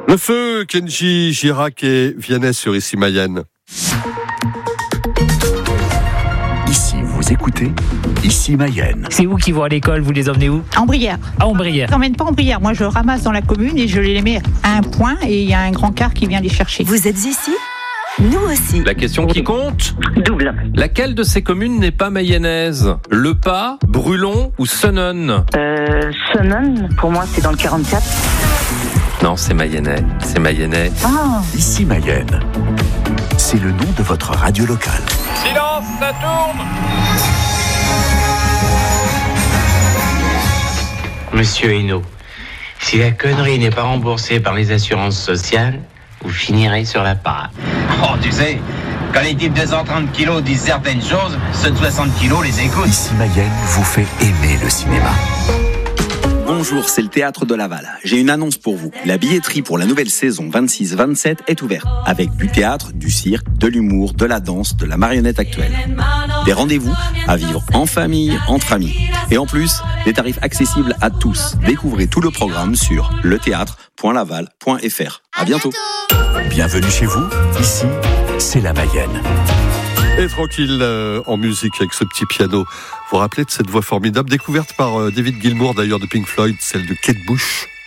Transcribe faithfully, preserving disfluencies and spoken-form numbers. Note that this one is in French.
Le feu, Kenji Girac et Vianney sur Ici Mayenne. Ici, vous écoutez Ici Mayenne. C'est où qui vont à l'école? Vous les emmenez où? En Brière. À Ombrière. Je n'emmène pas en Brière. Moi, je ramasse dans la commune et je les mets à un point et il y a un grand car qui vient les chercher. Vous êtes ici? Nous aussi. La question qui compte? Double. Laquelle de ces communes n'est pas mayonnaise? Le Pas, Brulon ou Senon? Euh, Senon, pour moi, c'est dans le quarante-quatre. Non, c'est mayennais. C'est mayennais. Ah. Ici Mayenne. C'est le nom de votre radio locale. Silence, ça tourne! Monsieur Hainaut, si la connerie n'est pas remboursée par les assurances sociales, vous finirez sur la parade. Oh, tu sais, quand les types de cent trente kilos disent certaines choses, ceux de soixante kilos les écoutent. Ici Mayenne vous fait aimer le cinéma. Bonjour, c'est le Théâtre de Laval. J'ai une annonce pour vous. La billetterie pour la nouvelle saison vingt-six vingt-sept est ouverte. Avec du théâtre, du cirque, de l'humour, de la danse, de la marionnette actuelle. Des rendez-vous à vivre en famille, entre amis. Et en plus, des tarifs accessibles à tous. Découvrez tout le programme sur le théâtre point laval point f r. À bientôt. Bienvenue chez vous. Ici, c'est la Mayenne. Et tranquille euh, en musique avec ce petit piano. Vous vous rappelez de cette voix formidable, découverte par euh, David Gilmour d'ailleurs de Pink Floyd, celle de Kate Bush.